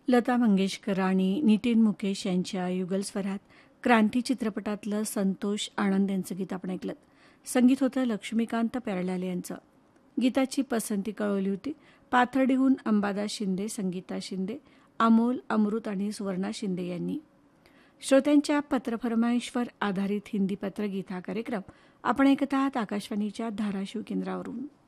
लता मंगेशकर आणि नितीन मुकेश यांच्या युगलस्वरात क्रांती चित्रपटातलं संतोष आनंद यांचं गीत आपण ऐकलं. संगीत होतं लक्ष्मीकांत प्यारलाल यांचं. गीताची पसंती कळवली होती पाथर्डीहून अंबादास शिंदे, संगीता शिंदे, अमोल, अमृत आणि सुवर्णा शिंदे यांनी. श्रोत्यांच्या पत्रफरमाईशवर आधारित हिंदी पत्रगीत हा कार्यक्रम आपण ऐकत आहात आकाशवाणीच्या धाराशिव केंद्रावरून.